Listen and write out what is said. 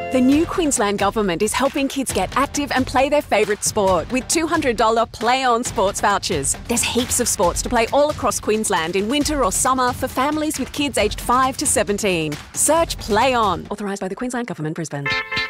The new Queensland Government is helping kids get active and play their favourite sport with $200 Play On sports vouchers. There's heaps of sports to play all across Queensland in winter or summer for families with kids aged 5 to 17. Search Play On, authorised by the Queensland Government, Brisbane.